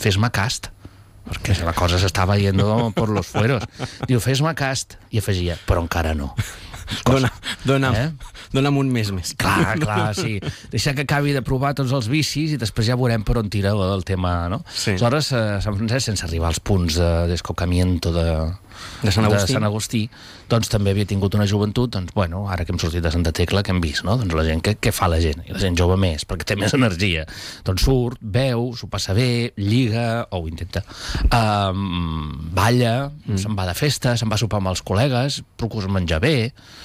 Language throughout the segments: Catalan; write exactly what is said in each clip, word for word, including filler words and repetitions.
fes-me cast, perquè la cosa s'estava yendo por los fueros. Diu, fes-me cast, i afegia, però encara no. Dona, dona'm, eh? dona'm un mes més. Clar, clar, sí. Deixa que acabi de provar tots els vicis i després ja veurem per on tira el tema, no? Sí. Aleshores, a Sant Francesc, sense arribar als punts de descocamiento de, de, Sant Agustí. de Sant Agustí, doncs també havia tingut una joventut, doncs, bueno, ara que hem sortit de Santa Tecla, que hem vist, no? Doncs la gent, què, què fa la gent? I la gent jove més, perquè té més energia. Doncs surt, veu, s'ho passa bé, lliga, o ho intenta, um, balla, mm. se'n va de festa, se'n va a sopar amb els col·legues, procura menjar bé,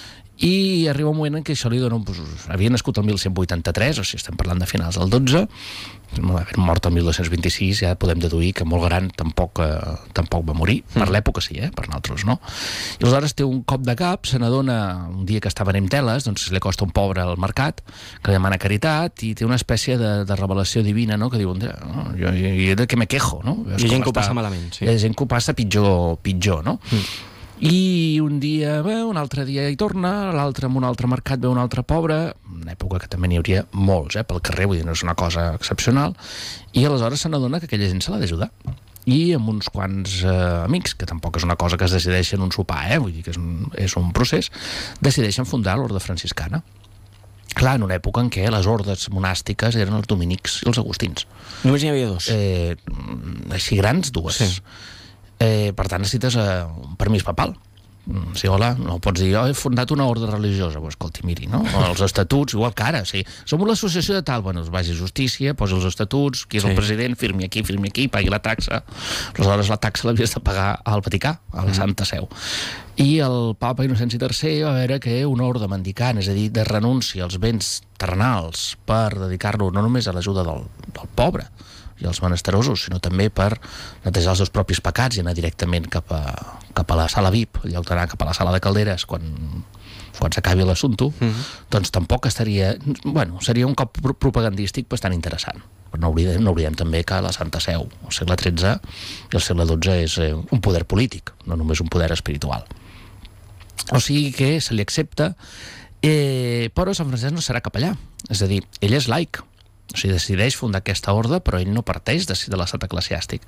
i arriba un moment en què això li dona... Doncs, havia nascut el mil cent vuitanta-tres, o sigui, estem parlant de finals del dotze, havent mort el mil dos-cents vint-i-sis, ja podem deduir que molt gran tampoc, eh, tampoc va morir, mm. per l'època sí, eh? Per nosaltres no. I aleshores té un cop de cap, se n'adona un dia que està venent teles, doncs li costa un pobre al mercat, que li demana caritat, i té una espècie de, de revelació divina, no? Que diu, no, jo, jo, jo de què me quejo, no? Hi ha gent que ho passa malament, sí. Hi ha gent que ho passa pitjor, pitjor, no? Mm. I un dia ve, un altre dia hi torna, l'altre en un altre mercat ve un altre pobre, una època que també n'hi hauria molts, eh, pel carrer, vull dir, no és una cosa excepcional, i aleshores se n'adona que aquella gent se l'ha d'ajudar. I amb uns quants eh, amics, que tampoc és una cosa que es decideix en un sopar, eh, vull dir que és un, és un procés, decideixen fundar l'Orde Franciscana. Clar, en una època en què les ordes monàstiques eren els dominics i els agustins. Només n'hi havia dos? Eh, així grans, dues. Sí. Eh, per tant, necessites eh, un permís papal. Sí, hola, no pots dir, jo he fundat una ordre religiosa, pues, escolti, miri, no? O els estatuts, igual que ara, sí. Som l'associació de tal, bueno, vagi a justícia, posi els estatuts, qui és sí. el president, firmi aquí, firmi aquí, pagui la taxa. Aleshores, la taxa l'havies de pagar al Vaticà, a la mm. Santa Seu. I el papa Innocenci tercer va veure que una ordre mendicant, és a dir, de renúncia als béns terrenals per dedicar-lo no només a l'ajuda del, del pobre, i els menesterosos, sinó també per netejar els seus propis pecats i anar directament cap a, cap a la sala V I P, en lloc d'anar cap a la sala de calderes quan, quan s'acabi l'assumpte, mm-hmm. doncs tampoc estaria... Bueno, seria un cop propagandístic bastant interessant. Però no oblidem, no oblidem també que la Santa Seu, al segle tretze i el segle dotze, és un poder polític, no només un poder espiritual. O sigui que se li accepta, eh, però Sant Francesc no serà capellà. És a dir, ell és laic. O sigui, decideix fundar aquesta orde, però ell no parteix de, de l'estat eclesiàstic.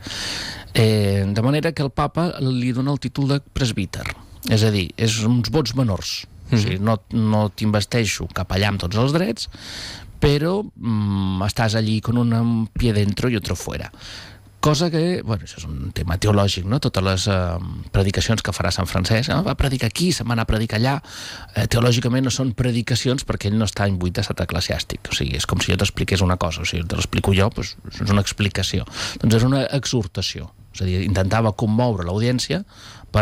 Eh, de manera que el papa li dona el títol de presbíter. És a dir, és uns vots menors. Mm-hmm. O sigui, no, no t'investeixo capellà amb tots els drets, però mm, estàs allí con un pie dentro i otro fuera. Cosa que, bueno, això és un tema teològic, no? Totes les eh, predicacions que farà Sant Francesc, eh? Va predicar aquí, se'n va anar a predicar allà, eh, teològicament no són predicacions perquè ell no està imbuït d'estat eclesiàstic, o sigui, és com si jo t'expliqués una cosa, o sigui, te l'explico jo, doncs és una explicació, doncs és una exhortació, és a dir, intentava commoure l'audiència per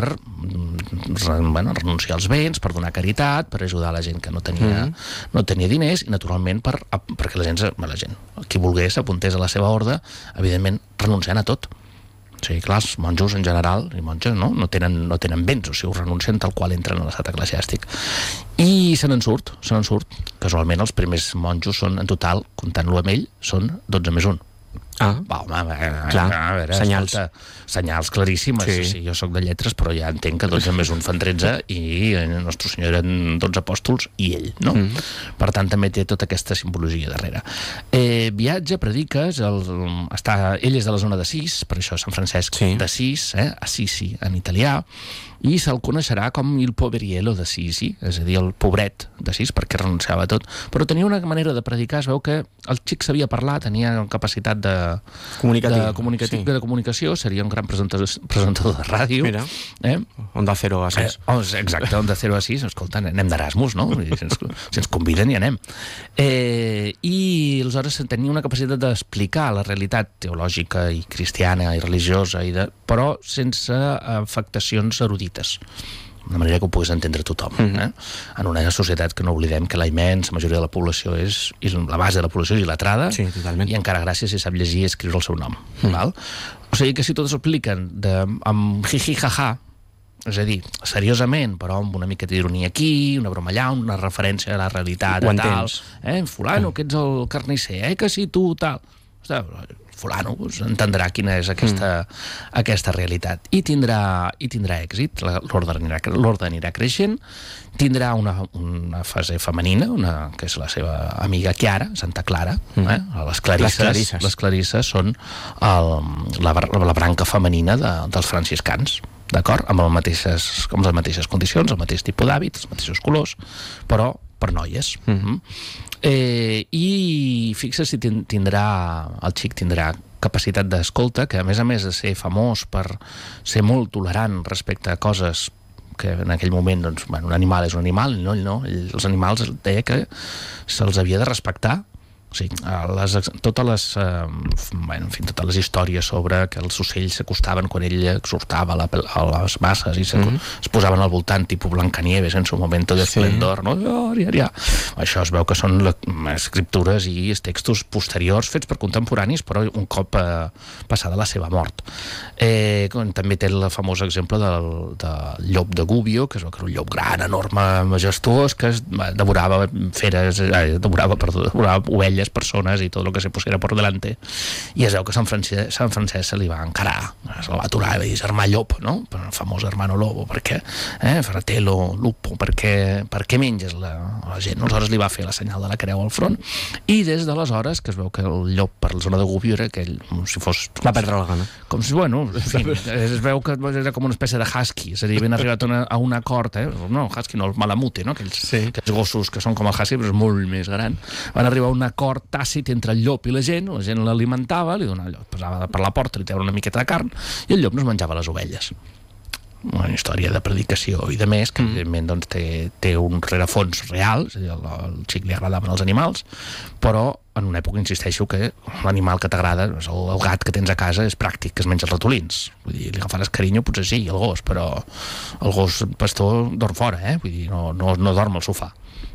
bueno, renunciar als béns, per donar caritat, per ajudar la gent que no tenia, mm. no tenia diners, i naturalment per, perquè la gent, la gent, qui volgués, apuntés a la seva orde, evidentment renunciant a tot. O sigui, clar, els monjos en general, i monges, no, no, tenen, no tenen béns, o sigui, renuncien tal qual entren a l'estat eclesiàstic. I se n'en surt, se n'en surt. Casualment, els primers monjos són, en total, comptant-lo amb ell, són dotze més un. Ah, va, home, a, clar, a veure, senyals. Escolta, senyals claríssimes. Sí. Sí, jo sóc de lletres, però ja entenc que dotze més un fan tretze i el nostre senyor eren dotze apòstols i ell, no? Mm. Per tant, també té tota aquesta simbologia darrere. Eh, viatja, prediques, el, està, ell és de la zona d'Assís, per això Sant Francesc sí. d'Assís, eh? Assisi en italià, i se'l coneixerà com il poveriello d'Assisi, és a dir, el pobret d'Assís, perquè renunciava a tot. Però tenia una manera de predicar, es veu que el xic sabia parlar, tenia capacitat de, comunicatiu, de, comunicatiu, sí. de comunicació, seria un gran presentador, presentador de ràdio. Mira, eh? Onda Cero a sis. Eh, oh, exacte, Onda Cero a sis, escolta, anem d'Erasmus, no? Si ens, si ens conviden hi anem. Eh, I aleshores tenia una capacitat d'explicar la realitat teològica i cristiana i religiosa, i de, però sense afectacions erudites, de manera que ho puguis entendre tothom. Mm-hmm. eh? En una societat que no oblidem que la immensa majoria de la població és, és la base de la població és il·letrada, sí, totalment. I encara gràcies si sap llegir i escriure el seu nom. Mm. Val? O sigui que si tots ho apliquen de, amb jiji jaja, és a dir, seriosament, però amb una mica d'ironia aquí, una broma allà, una referència a la realitat, ho a tal, eh? Fulano, mm. que ets el carnisser, eh? Que si tu, tal... fulano pues, entendrà quina és aquesta, mm. aquesta realitat i tindrà, i tindrà èxit. L'orde anirà, anirà creixent, tindrà una, una fase femenina, una, que és la seva amiga Chiara, Santa Clara, mm. eh? les, clarisses, les clarisses les clarisses són el, la, la branca femenina de, dels franciscans, d'acord? Amb, les mateixes, amb les mateixes condicions, el mateix tipus d'hàbits, els mateixos colors, però per noies. Mm. Mm. Eh, I fixa't si tindrà, el xic tindrà capacitat d'escolta, que a més a més de ser famós per ser molt tolerant respecte a coses que en aquell moment, doncs, bueno, un animal és un animal, no, no, els animals deia que se'ls havia de respectar. O sigui, les, totes les eh, bueno, en fi, totes les històries sobre que els ocells s'acostaven quan ell exhortava a, la, a les masses i mm -hmm. es posaven al voltant, tipus Blancanieves en su momento de esplendor, sí. no? Oh, ja, ja. Això es veu que són la, escriptures i textos posteriors fets per contemporanis, però un cop eh, passada la seva mort. Eh, també té el famós exemple del, del llop de Gubbio, que es veu que era un llop gran, enorme, majestuós, que es devorava feres, eh, devorava, perdó, devorava ovelles, persones i tot el que se pusiera por delante, i es veu que Sant Francesc, Sant Francesc se li va encarar, se la va aturar i va dir germà llop, no? El famós hermano lobo, per què? Eh? Fratello lupo, per què, per què menges la, la gent? Aleshores li va fer la senyal de la creu al front, i des d'aleshores, que es veu que el llop per la zona de Gubbio era aquell, com si fos... Va perdre la gana. Com si, bueno, en fi, es veu que era com una espècie de husky, és a dir, ben arribat a, una, a un acord, eh? No, el husky no, el malamute, no? Aquells, sí. aquells gossos que són com el husky, però és molt més gran. Van arribar a un acord tàcit entre el llop i la gent, la gent l'alimentava, li donava allò, passava per la porta, li treure una miqueta de carn, i el llop no es menjava les ovelles. Una història de predicació i de més, que mm. evidentment doncs, té, té un rerefons real, és a dir, al, al xic li agradaven els animals, però en una època insisteixo que l'animal que t'agrada, el, el gat que tens a casa és pràctic, que es menja els ratolins, vull dir, li agafaràs carinyo, potser sí, el gos, però el gos pastor dorm fora, eh? Vull dir, no, no, no dorm al sofà.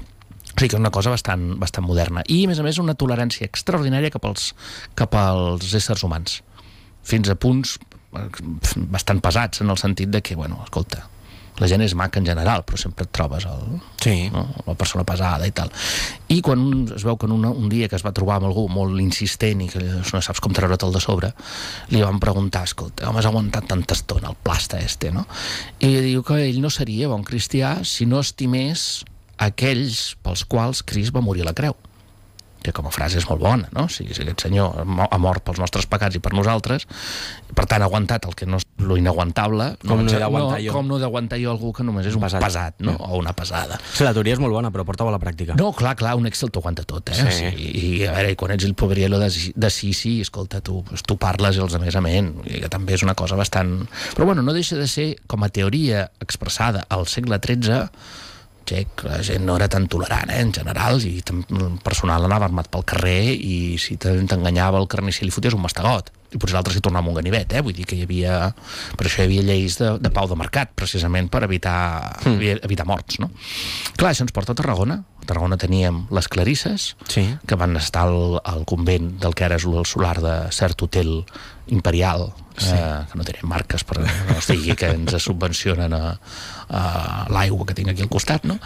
O sigui que és una cosa bastant, bastant moderna. I, a més a més, una tolerància extraordinària cap als, cap als éssers humans. Fins a punts bastant pesats, en el sentit de que, bueno, escolta, la gent és maca en general, però sempre et trobes el, sí. no? la persona pesada i tal. I quan un, es veu que un, un dia que es va trobar amb algú molt insistent i que no saps com treure'l de sobre, li van preguntar, escolta, home, has aguantat tanta estona el plasta este, no? I diu que ell no seria bon cristià si no estimés aquells pels quals Crist va morir a la creu, que com a frase és molt bona, no? Si, si aquest senyor ha mort pels nostres pecats i per nosaltres, i per tant ha aguantat el que no és lo inaguantable, com no, no he d'aguantar no, jo com no he d'aguantar jo algú que només és un pesat, pesat no? O una pesada. Sí, la teoria és molt bona, però porta-ho a la pràctica. No, clar, clar, un Excel t'ho aguanta tot, eh? Sí. Sí, i a veure, quan ets el Poveriello de, de Sisi, escolta, tu, tu parles i els altres amén, i que també és una cosa bastant... Però bueno, no deixa de ser, com a teoria expressada al segle tretze, txec, la gent no era tan tolerant, eh, en general, i el personal anava armat pel carrer i si t'enganyava el carnisser li foties un mastegot, i potser l'altre s'hi tornava un ganivet, eh? Vull dir que hi havia... Per això hi havia lleis de, de pau de mercat, precisament per evitar, mm. evitar morts, no? Clar, això ens porta a Tarragona. A Tarragona teníem les Clarisses, sí. que van estar al, al convent del que ara és el solar de cert hotel imperial, sí. eh, que no tenim marques per no es digui que ens subvencionen a, a l'aigua que tinc aquí al costat, no?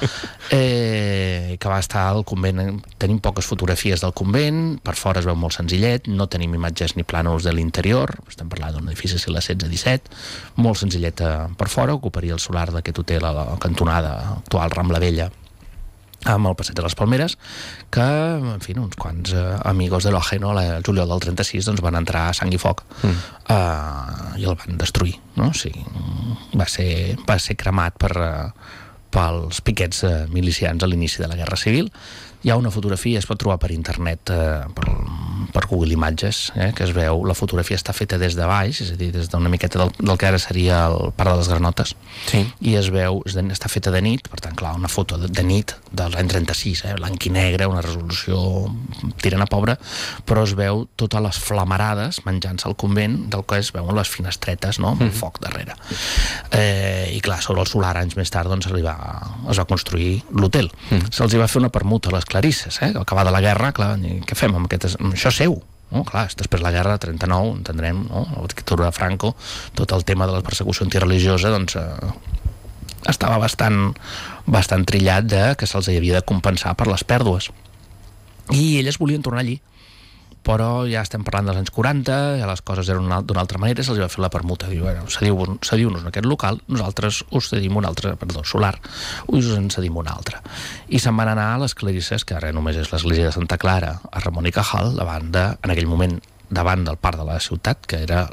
Eh, que va estar al convent. Tenim poques fotografies del convent, per fora es veu molt senzillet, no tenim imatges ni plànols de l'interior, estem parlant d'un edifici segle setze disset, molt senzillet per fora, ocuparia el solar d'aquest hotel a la cantonada actual Rambla Vella, amb el passeig de les Palmeres, que, en fi, uns quants eh, amigos de l'Ojeno, el juliol del trenta-sis, doncs van entrar a sang i foc mm. eh, i el van destruir, no? O sigui, va ser, va ser cremat per, eh, pels piquets eh, milicians a l'inici de la Guerra Civil. Hi ha una fotografia, es pot trobar per internet, eh, per, per Google Imatges, eh, que es veu, la fotografia està feta des de baix, és a dir, des d'una miqueta del, del que ara seria el Parc de les Granotes, sí. I es veu, està feta de nit, per tant, clar, una foto de, de nit de l'any trenta-sis, eh, blanc i negre, una resolució tirant a pobre, però es veu totes les flamarades menjant-se al convent, del que es veuen les finestretes, no?, amb el foc darrere. Eh, I clar, sobre el solar, anys més tard, doncs, va, es va construir l'hotel. Mm. Se'ls hi va fer una permuta a les Clarisses, eh? Al acabar de la guerra, clar, què fem amb aquest... Això és seu, no? Clar, després de la guerra, trenta-nou, entendrem, no? La dictadura de Franco, tot el tema de la persecució antireligiosa, doncs, eh, estava bastant, bastant trillat de que se'ls havia de compensar per les pèrdues. I elles volien tornar allí. Però ja estem parlant dels anys quaranta, ja les coses eren d'una altra manera, se'ls va fer la permuta. Diu, bueno, cediu-nos cediu en aquest local, nosaltres us cedim un altre, perdó, solar, us en cedim un altre. I se'n van anar a les Clarisses, que ara només és l'església de Santa Clara, a Ramon i Cajal, davant de, en aquell moment, davant del parc de la ciutat, que era